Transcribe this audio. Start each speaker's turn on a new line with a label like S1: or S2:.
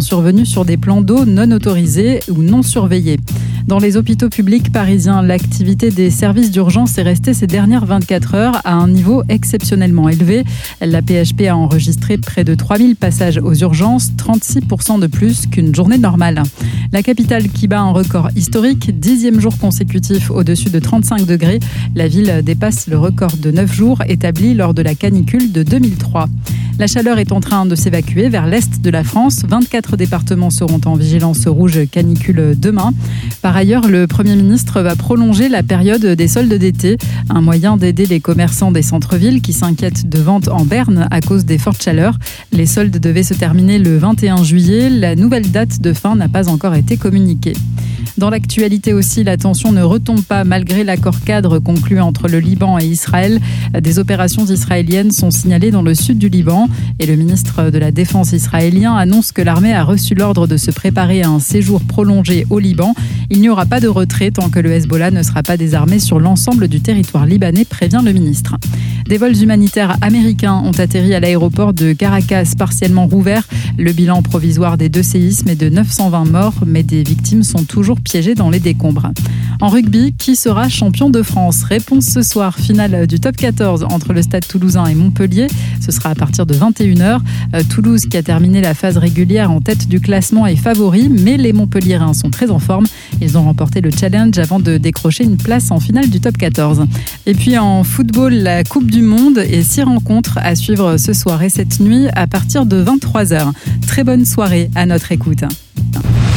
S1: sont survenus sur des plans d'eau non autorisés ou non surveillés. Dans les hôpitaux publics parisiens, l'activité des services d'urgence est restée ces dernières 24 heures à un niveau exceptionnellement élevé. La PHP a enregistré près de 3000 passages aux urgences, 36% de plus qu'une journée normale. La capitale qui bat un record historique, 10e jour consécutif au-dessus de 35 degrés. La ville dépasse le record de 9 jours établi lors de la canicule de 2003. La chaleur est en train de s'évacuer vers l'est de la France. 24 départements seront en vigilance rouge canicule demain. Par ailleurs, le Premier ministre va prolonger la période des soldes d'été, un moyen d'aider les commerçants des centres-villes qui s'inquiètent de ventes en berne à cause des fortes chaleurs. Les soldes devaient se terminer le 21 juillet. La nouvelle date de fin n'a pas encore été communiquée. Dans l'actualité aussi, la tension ne retombe pas malgré l'accord cadre conclu entre le Liban et Israël. Des opérations israéliennes sont signalées dans le sud du Liban et le ministre de la Défense israélien annonce que l'armée a reçu l'ordre de se préparer à un séjour prolongé au Liban. Il n'y aura pas de retrait tant que le Hezbollah ne sera pas désarmé sur l'ensemble du territoire libanais, prévient le ministre. Des vols humanitaires américains ont atterri à l'aéroport de Caracas, partiellement rouvert. Le bilan provisoire des 2 séismes est de 920 morts, mais des victimes sont toujours piégées dans les décombres. En rugby, qui sera champion de France ? Réponse ce soir, finale du top 14 entre le Stade Toulousain et Montpellier. Ce sera à partir de 21h. Toulouse, qui a terminé la phase régulière en tête du classement, est favori, mais les Montpelliérains sont très en forme. Ils ont remporté le challenge avant de décrocher une place en finale du top 14. Et puis en football, la Coupe du Monde et 6 rencontres à suivre ce soir et cette nuit à partir de 23h. Très bonne soirée à notre écoute.